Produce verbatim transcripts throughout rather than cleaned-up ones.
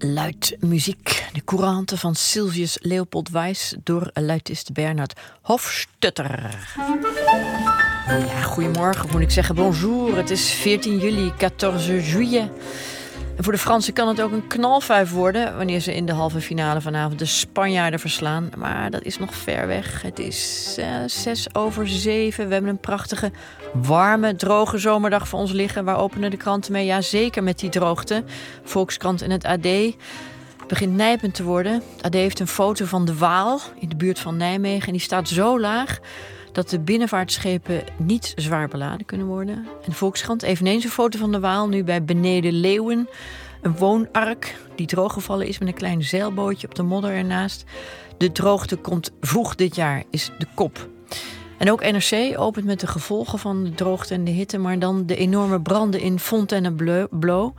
Luid muziek. De couranten van Sylvius Leopold Weiss door luidist Bernard Hofstadter. Ja, goedemorgen, moet ik zeggen. Bonjour. Het is veertien juli, quatorze juillet. En voor de Fransen kan het ook een knalfuif worden wanneer ze in de halve finale vanavond de Spanjaarden verslaan. Maar dat is nog ver weg. Het is uh, zes over zeven. We hebben een prachtige, warme, droge zomerdag voor ons liggen. Waar openen de kranten mee? Ja, zeker met die droogte. Volkskrant en het A D. Het begint nijpend te worden. Het A D heeft een foto van de Waal in de buurt van Nijmegen. En die staat zo laag dat de binnenvaartschepen niet zwaar beladen kunnen worden. En de Volkskrant eveneens een foto van de Waal, nu bij Beneden Leeuwen. Een woonark die drooggevallen is met een klein zeilbootje op de modder ernaast. De droogte komt vroeg dit jaar, is de kop. En ook N R C opent met de gevolgen van de droogte en de hitte, maar dan de enorme branden in Fontainebleau.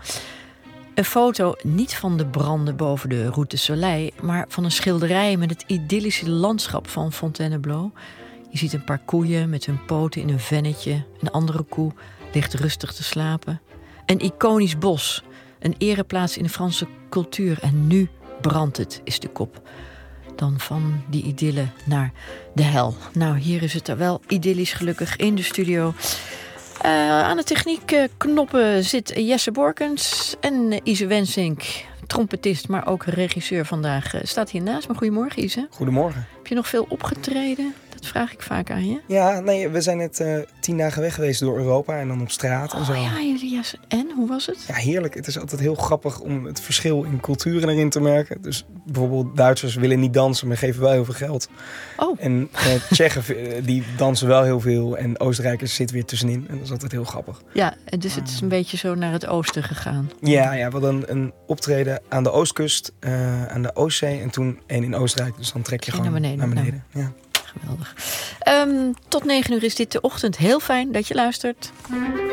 Een foto niet van de branden boven de Route Soleil, maar van een schilderij met het idyllische landschap van Fontainebleau. Je ziet een paar koeien met hun poten in een vennetje. Een andere koe ligt rustig te slapen. Een iconisch bos. Een ereplaats in de Franse cultuur. En nu brandt het, is de kop. Dan van die idylle naar de hel. Nou, hier is het wel idyllisch gelukkig in de studio. Uh, aan de techniekknoppen zit Jesse Borkens en Ise Wensink. Trompetist, maar ook regisseur vandaag. Staat hier naast me. Goedemorgen, Ise. Goedemorgen. Heb je nog veel opgetreden? Dat vraag ik vaak aan je. Ja, nee, we zijn net uh, tien dagen weg geweest door Europa en dan op straat en oh, zo. Ja, ja, en? Hoe was het? Ja, heerlijk. Het is altijd heel grappig om het verschil in culturen erin te merken. Dus bijvoorbeeld Duitsers willen niet dansen, maar geven wel heel veel geld. Oh. En uh, Tsjechen die dansen wel heel veel en Oostenrijkers zitten weer tussenin. En dat is altijd heel grappig. Ja, dus het is een beetje zo naar het oosten gegaan. Ja, ja, we hadden een optreden aan de oostkust, uh, aan de Oostzee en toen één in Oostenrijk. Dus dan trek je Geen gewoon naar beneden. Naar beneden. Ja. Geweldig. Um, tot negen uur is dit de ochtend. Heel fijn dat je luistert.